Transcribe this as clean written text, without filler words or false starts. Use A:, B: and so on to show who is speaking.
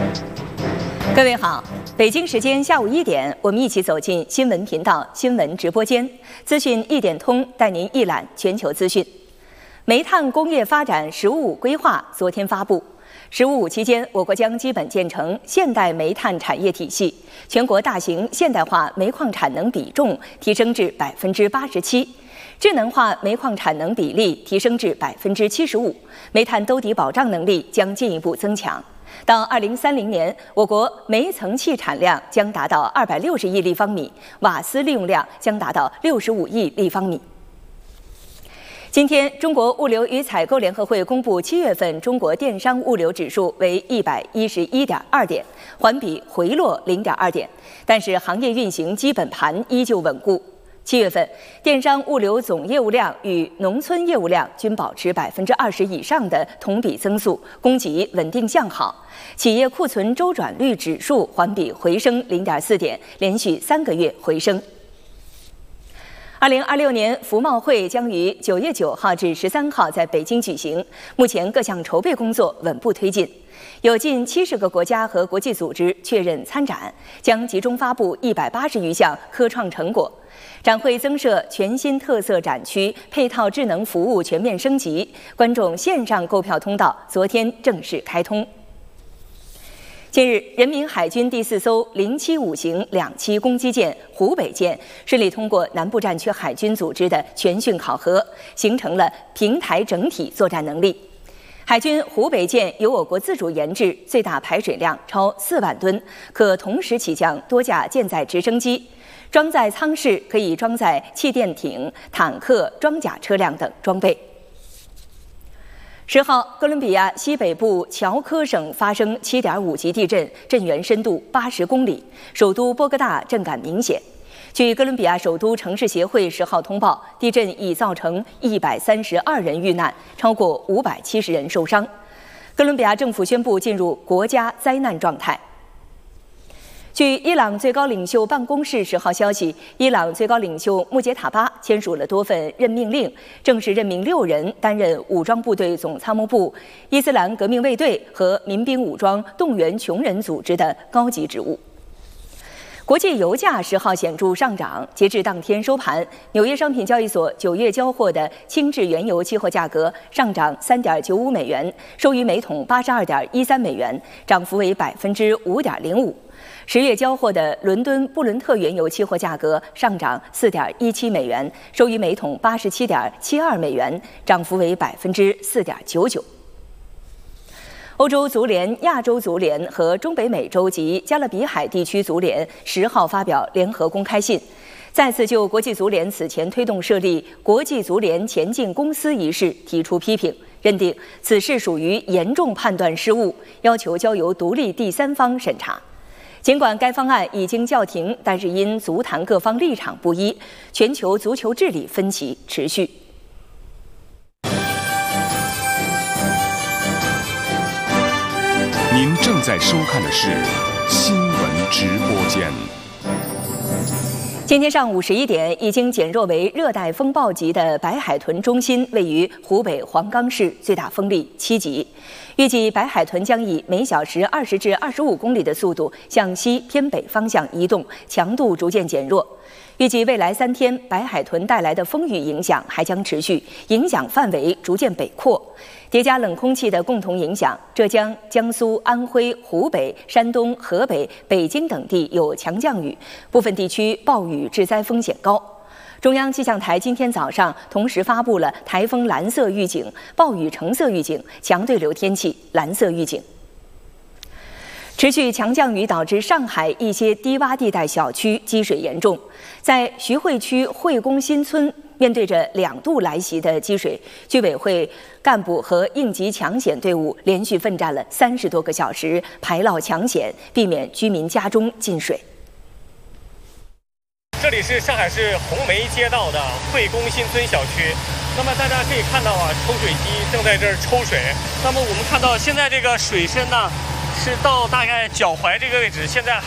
A: 各位好，北京时间下午1点，我们一起走进新闻频道新闻直播间，资讯一点通，带您一览全球资讯。煤炭工业发展“十五五”规划昨天发布。“十五五”期间，我国将基本建成现代煤炭产业体系，全国大型现代化煤矿产能比重提升至87%，智能化煤矿产能比例提升至75%，煤炭兜底保障能力将进一步增强。到2030年，我国煤层气产量将达到260亿立方米，瓦斯利用量将达到65亿立方米。今天，中国物流与采购联合会公布7月份中国电商物流指数为111.2点，环比回落0.2点，但是行业运行基本盘依旧稳固。7月份，电商物流总业务量与农村业务量均保持20%以上的同比增速，供给稳定向好。企业库存周转率指数环比回升0.4点，连续3个月回升。2026年服贸会将于9月9号至13号在北京举行，目前各项筹备工作稳步推进，有近70个国家和国际组织确认参展，将集中发布180余项科创成果。展会增设全新特色展区，配套智能服务全面升级，观众线上购票通道昨天正式开通。近日，人民海军第4艘075型2栖攻击舰“湖北舰”顺利通过南部战区海军组织的全训考核，形成了平台整体作战能力。海军“湖北舰”由我国自主研制，最大排水量超4万吨，可同时起降多架舰载直升机，装载舱室可以装载气垫艇、坦克、装甲车辆等装备。10号，哥伦比亚西北部乔科省发生7.5级地震，震源深度80公里，首都波哥大震感明显。据哥伦比亚首都城市协会10号通报，地震已造成132人遇难，超过570人受伤。哥伦比亚政府宣布进入国家灾难状态。据伊朗最高领袖办公室10号消息，伊朗最高领袖穆杰塔巴签署了多份任命令，正式任命6人担任武装部队总参谋部、伊斯兰革命卫队和民兵武装动员穷人组织的高级职务。国际油价10号显著上涨，截至当天收盘，纽约商品交易所9月交货的轻质原油期货价格上涨3.95美元，收于每桶82.13美元，涨幅为5.05%。10月交货的伦敦布伦特原油期货价格上涨4.17美元，收于每桶87.72美元，涨幅为4.99%。欧洲足联、亚洲足联和中北美洲及加勒比海地区足联10号发表联合公开信，再次就国际足联此前推动设立国际足联前进公司一事提出批评，认定此事属于严重判断失误，要求交由独立第三方审查。尽管该方案已经叫停，但是因足坛各方立场不一，全球足球治理分歧持续。
B: 您正在收看的是新闻直播间。
A: 今天上午11点，已经减弱为热带风暴级的白海豚中心位于湖北黄冈市，最大风力7级。预计白海豚将以每小时20至25公里的速度向西偏北方向移动，强度逐渐减弱。预计未来3天，白海豚带来的风雨影响还将持续，影响范围逐渐北扩。叠加冷空气的共同影响，浙江、江苏、安徽、湖北、山东、河北、北京等地有强降雨，部分地区暴雨致灾风险高。中央气象台今天早上同时发布了台风蓝色预警、暴雨橙色预警、强对流天气蓝色预警。持续强降雨导致上海一些低洼地带小区积水严重，在徐汇区汇公新村，面对着2度来袭的积水，居委会干部和应急抢险队伍连续奋战了30多个小时，排涝抢险，避免居民家中进水。
C: 这里是上海市红梅街道的汇公新村小区。那么大家可以看到啊，抽水机正在这儿抽水。那么我们看到现在这个水深呢，是到大概脚踝这个位置，现在